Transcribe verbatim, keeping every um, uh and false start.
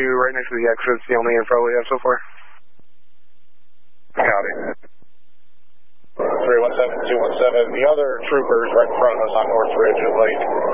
two, right next to the exit's the only info we have so far. Copy. three one seven, two one seven. The other troopers right in front of us on North Ridge of Lake.